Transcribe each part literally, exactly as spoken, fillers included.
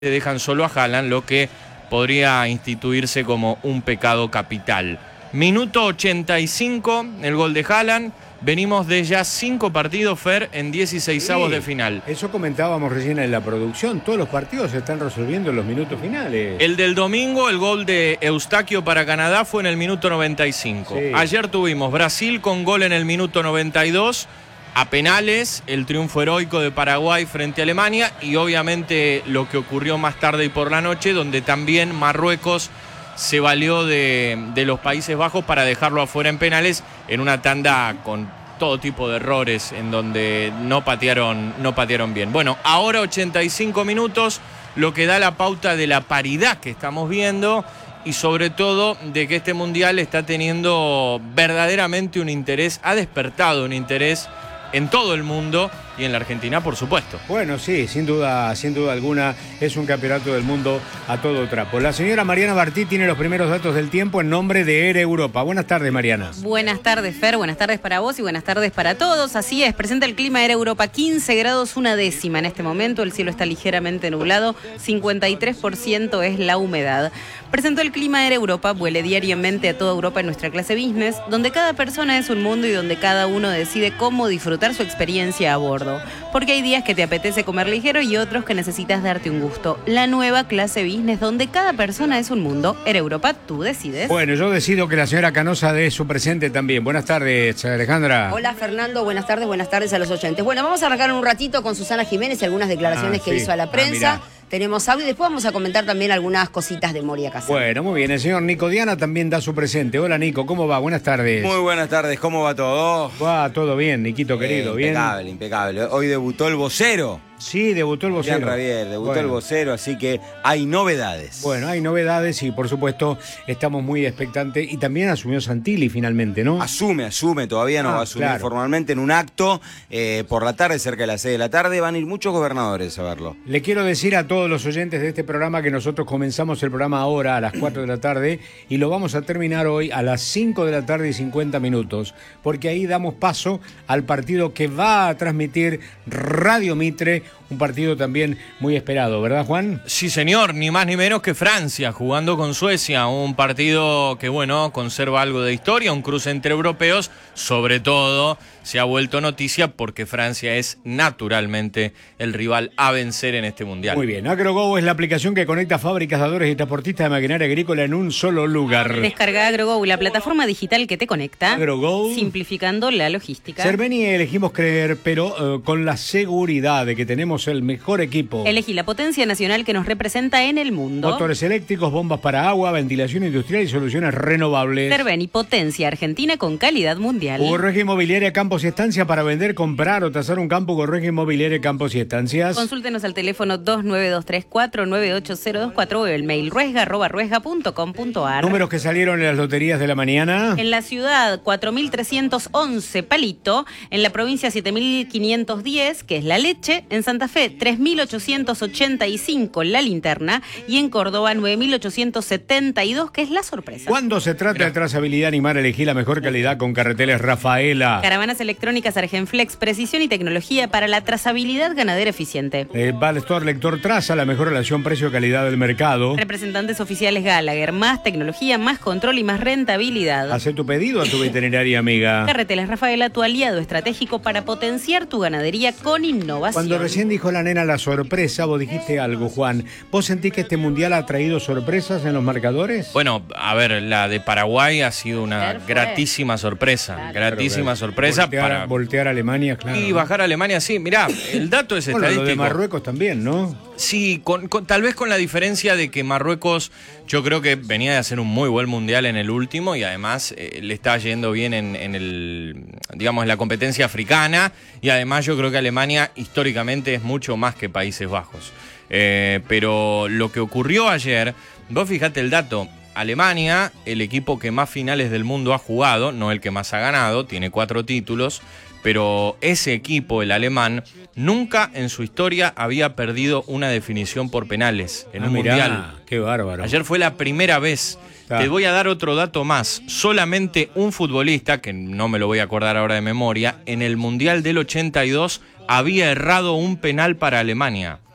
dejan solo a Haaland, lo que podría instituirse como un pecado capital. Minuto ochenta y cinco, el gol de Haaland. Venimos de ya cinco partidos, Fer, en dieciseisavos Sí, de final. Eso comentábamos recién en la producción. Todos los partidos se están resolviendo en los minutos finales. El del domingo, el gol de Eustaquio para Canadá fue en el minuto noventa y cinco. Sí. Ayer tuvimos Brasil con gol en el minuto noventa y dos. A penales, el triunfo heroico de Paraguay frente a Alemania y obviamente lo que ocurrió más tarde y por la noche, donde también Marruecos se valió de, de los Países Bajos para dejarlo afuera en penales en una tanda con todo tipo de errores en donde no patearon, no patearon bien. Bueno, ahora ochenta y cinco minutos, lo que da la pauta de la paridad que estamos viendo y sobre todo de que este mundial está teniendo verdaderamente un interés, ha despertado un interés en todo el mundo y en la Argentina, por supuesto. Bueno, sí, sin duda, sin duda alguna, es un campeonato del mundo a todo trapo. La señora Mariana Bartí tiene los primeros datos del tiempo en nombre de ERE Europa. Buenas tardes, Mariana. Buenas tardes, Fer, buenas tardes para vos y buenas tardes para todos. Así es, presenta el clima ERE Europa, quince grados, una décima en este momento, el cielo está ligeramente nublado, cincuenta y tres por ciento es la humedad. Presentó el clima ERE Europa, vuele diariamente a toda Europa en nuestra clase business, donde cada persona es un mundo y donde cada uno decide cómo disfrutar su experiencia a bordo. Porque hay días que te apetece comer ligero y otros que necesitas darte un gusto. La nueva clase business, donde cada persona es un mundo. ERE Europa, tú decides. Bueno, yo decido que la señora Canosa dé su presente también. Buenas tardes, Alejandra. Hola, Fernando, buenas tardes, buenas tardes a los oyentes. Bueno, vamos a arrancar un ratito con Susana Jiménez y algunas declaraciones Ah, que sí. hizo a la prensa. Ah, Tenemos audio y después vamos a comentar también algunas cositas de Moria Casano. Bueno, muy bien. El señor Nico Diana también da su presente. Hola, Nico, ¿cómo va? Buenas tardes. Muy buenas tardes, ¿cómo va todo? Va todo bien, Niquito querido, Eh, bien. impecable, impecable. Hoy debutó el vocero. Sí, debutó el vocero. Jean Ravier, debutó Bueno. el vocero, así que hay novedades. Bueno, hay novedades y por supuesto estamos muy expectantes. Y también asumió Santilli finalmente, ¿no? Asume, asume, todavía no Ah, va a asumir claro. formalmente en un acto eh, por la tarde, cerca de las seis de la tarde. Van a ir muchos gobernadores a verlo. Le quiero decir a todos los oyentes de este programa que nosotros comenzamos el programa ahora a las cuatro de la tarde y lo vamos a terminar hoy a las cinco de la tarde y cincuenta minutos, porque ahí damos paso al partido que va a transmitir Radio Mitre, un partido también muy esperado, ¿verdad, Juan? Sí, señor, ni más ni menos que Francia, jugando con Suecia, un partido que, bueno, conserva algo de historia, un cruce entre europeos, sobre todo se ha vuelto noticia porque Francia es naturalmente el rival a vencer en este mundial. Muy bien, AgroGo es la aplicación que conecta fábricas, dadores y transportistas de maquinaria agrícola en un solo lugar. Descarga AgroGo, la plataforma digital que te conecta, AgroGo. simplificando la logística. Cerveni elegimos creer, pero eh, con la seguridad de que tenemos el mejor equipo. Elegí la potencia nacional que nos representa en el mundo. Motores eléctricos, bombas para agua, ventilación industrial y soluciones renovables. Cerveni, potencia argentina con calidad mundial. Hugo Regia Inmobiliaria Campos y Estancias para vender, comprar o tasar un campo. Hugo Regia Inmobiliaria Campos y Estancias. Consúltenos al teléfono dos nueve dos tres cuatro nueve ocho cero dos cuatro o el mail ruesga arroba ruesga punto com punto ar. Números que salieron en las loterías de la mañana. En la ciudad, cuatro mil trescientos once Palito. En la provincia, siete mil quinientos diez, que es la leche. En Santa Fe, tres mil ochocientos ochenta y cinco la linterna. Y en Córdoba, nueve mil ochocientos setenta y dos, que es la sorpresa. Cuando se trata de trazabilidad animal, elegí la mejor calidad con Carreteles Rafaela. Caravanas electrónicas Argenflex, precisión y tecnología para la trazabilidad ganadera eficiente. Eh, Valstor Lector Traza, la mejor relación precio-calidad del mercado. Representantes oficiales Gallagher, más tecnología, más control y más rentabilidad. Hace tu pedido a tu veterinaria amiga. Carreteles Rafaela, tu aliado estratégico para potenciar tu ganadería con innovación. Cuando recién dijo la nena la sorpresa, vos dijiste algo, Juan. ¿Vos sentís que este mundial ha traído sorpresas en los marcadores? Bueno, a ver, la de Paraguay ha sido una Claro, fue. gratísima sorpresa, Claro. gratísima Claro, sorpresa voltear, para voltear a Alemania, claro. y bajar a Alemania, sí, mirá, el dato es Bueno, estadístico. lo de Marruecos también, ¿no? Sí, con, con- tal vez con la diferencia de que Marruecos, yo creo que venía de hacer un muy buen mundial en el último y además eh, le está yendo bien en, en el, digamos, en la competencia africana y además yo creo que Alemania históricamente es mucho más que Países Bajos. Eh, pero lo que ocurrió ayer, vos fijate el dato. Alemania, el equipo que más finales del mundo ha jugado, no el que más ha ganado, tiene cuatro títulos, pero ese equipo, el alemán, nunca en su historia había perdido una definición por penales en Ah, un mirá, mundial. qué bárbaro. Ayer fue la primera vez. Está. Te voy a dar otro dato más. Solamente un futbolista, que no me lo voy a acordar ahora de memoria, en el Mundial del ochenta y dos había errado un penal para Alemania.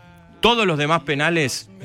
Todos los demás penales